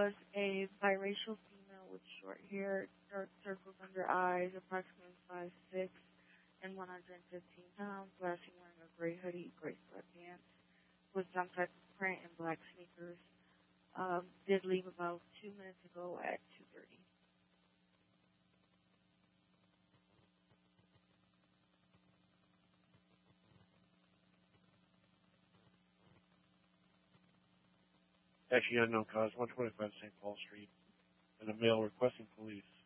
was a biracial female with short hair, dark circles under eyes, approximately 5'6", and 115 pounds, last seen wearing a gray hoodie, gray sweatpants, with some type of print and black sneakers. Did leave about 2 minutes ago at 2:30. Actually, unknown cause, 125 St. Paul Street, and a male requesting police.